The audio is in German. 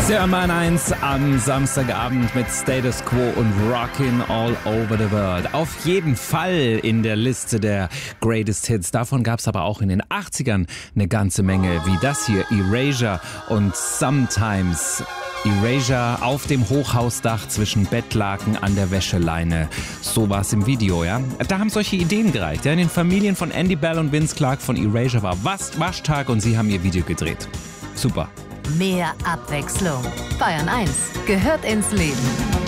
Sermon 1 am Samstagabend mit Status Quo und Rockin' All Over the World. Auf jeden Fall in der Liste der Greatest Hits. Davon gab es aber auch in den 80ern eine ganze Menge, wie das hier, Erasure und Sometimes. Erasure auf dem Hochhausdach zwischen Bettlaken an der Wäscheleine. So war es im Video, ja. Da haben solche Ideen gereicht. Ja? In den Familien von Andy Bell und Vince Clarke von Erasure war Waschtag und sie haben ihr Video gedreht. Super. Mehr Abwechslung. Bayern 1 gehört ins Leben.